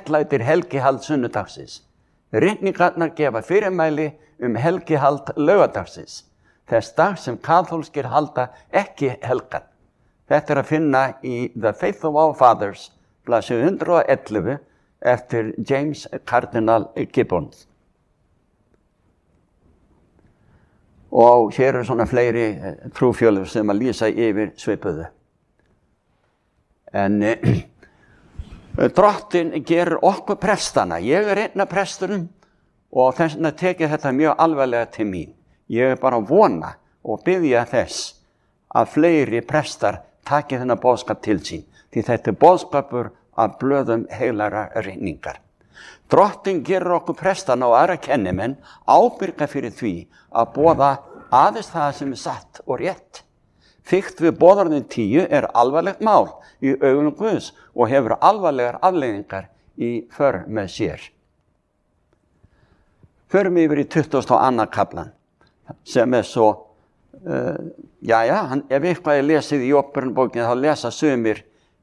réttlætir helgihald sunnudagsins. Ritningarnar gefa fyrirmæli helgihald laugardagsins, þess dag sem kaþólskir halda ekki helgan. Þetta að finna í The Faith of Our Fathers, blaðsíðu 111, eftir James Cardinal Gibbons. Og hér svona fleiri trúfjölur sem að lýsa yfir svipuðu. En Drottinn gerir okkur prestana. Ég einn af presturinn og þess vegna tekið þetta mjög alvarlega til mín. Ég bara vona og biðja þess að fleiri prestar taki þennan boðskap til sín. Því þetta boðskapur af blöðum heilagra ritningar. Drottinn gerir okkur prestana og aðra kennimenn ábyrga fyrir því að boða aðeins það sem satt og rétt. Fikt við boðorðin 10 alvarlegt mál í augum Guðs og hefur alvarlegar afleiðingar í för með sér. Förum yfir í 22. kaflan sem svo, ef eitthvað lesið í Åpenbaringabókinni þá lesa sumir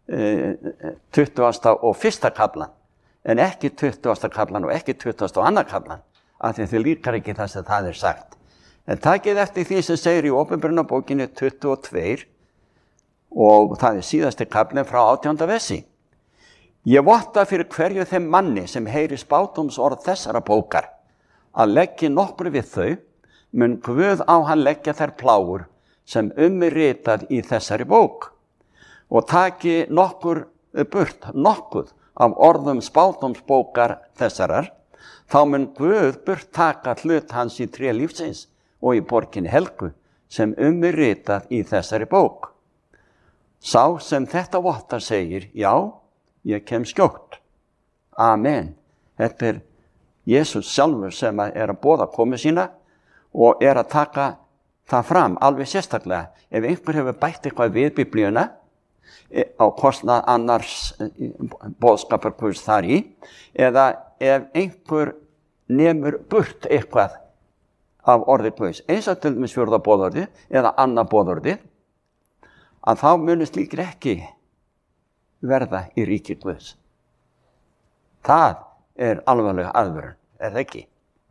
20. og 1. kaflan, en ekki 20. kaflan og ekki 22. kaflan, af því þið líkar ekki það sem það sagt. En takið eftir því sem segir í Åpenbaringabókinni 22 og það síðasti kaflinn frá 18. versi. Ég votta fyrir hverju þeim manni sem heyri spádómsorð þessara bókar að leggja nokkur við þau, mun Guð á hann leggja þær plágur sem ritað í þessari bók og taki nokkur burt nokkuð af orðum spádómsbókar þessarar, þá mun Guð burt taka hlut hans í tré lífsins og í borginni helgu sem ritað í þessari bók. Sá sem þetta vottar segir, já, ég kem skjótt. Amen. Þetta Jesús sjálfur sem að boða komu sína og að taka það fram alveg sérstaklega. Ef einhver hefur bætt eitthvað við Biblíuna á kostnað annars boðskapar Guðs þar í, eða ef einhver nemur burt eitthvað af orði Guðs, eins og til dæmis 4. boðorði eða annað boðorði, að þá muni slíkir ekki verða í ríki Guðs. Það alvarleg aðvörun, það ekki?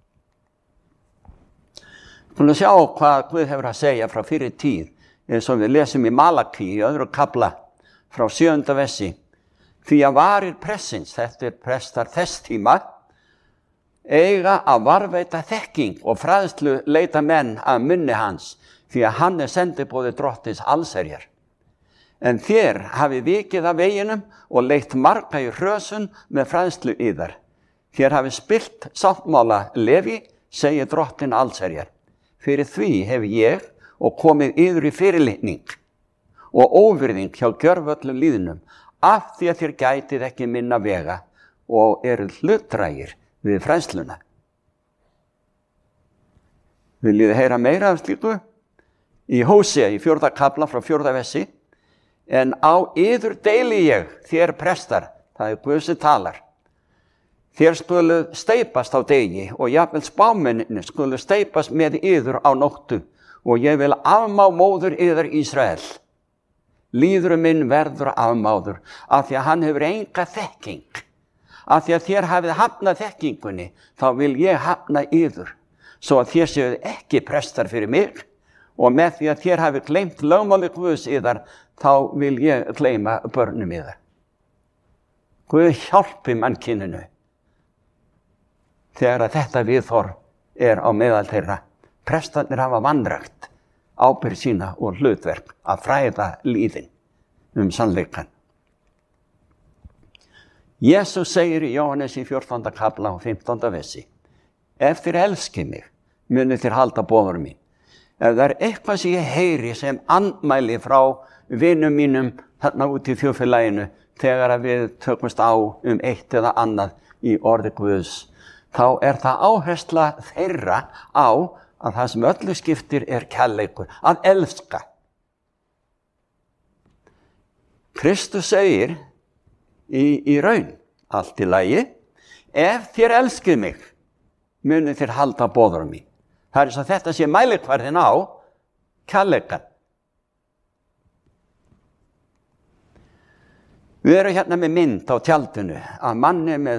Skulum sjá hvað Guð hefur að segja frá fyrri tíð, eins og við lesum í Malaki í öðru kafla frá 7. versi. Því að varir pressins, þetta prestar þess tíma, eiga að varveita þekking og fræðslu leita menn að munni hans, því að hann sendiboði Drottins allsherjar. En þér hafi vikið af veginum og leitt marga í hrösun með fræðslu yðar. Þér hafi spillt sáttmála Leví, segir Drottinn allsherjar. Fyrir því hef ég og komið yður í fyrirlitning og óvirðing hjá gjörvöllum líðnum, af því að þér gætið ekki minna vega og hlutdrægir við fræðsluna. Viljið heyra meira af slíku? Í Hósea í 4. kafla frá 4. versi. En á yður deili ég, þér prestar, það Guð sem talar. Þér skulu steypast á degi og jafnvel spámennirnir skulu steypast með yður á nóttu og ég vil afmá móður yður Ísrael. Líður minn verður afmáður af því að hann hefur enga þekking. Af því að þér hafið hafnað þekkingunni, þá vil ég hafna yður, svo að þér séuð ekki prestar fyrir mig og með því að þér hafið gleymt lögmáli Guðs yðar, þá vil ég gleyma börnum yðar. Guð hjálpi mannkyninu þegar að þetta viðhorf á meðal þeirra. Prestarnir hafa vanrækt ábyrgð sína og hlutverk að fræða líðin sannleikann. Jesús segir í Jóhannes í 14. kafla og 15. versi. Ef þér elskið mig, munið þér halda boðorð mín. Ef það eitthvað sem ég heyri sem andmæli frá vinum mínum þarna út í þjóðfélaginu þegar að við tökumst á eitt eða annað í orði Guðs, þá það áhersla þeirra á að það sem öllu skiptir kærleikur, að elska. Kristus segir í raun, allt í lagi, ef þér elskið mig, munið þér halda boðorð mín. Það svo þetta sé mælikvarðin á kærleikann. Við erum hérna með mynd á tjaldinu að manni með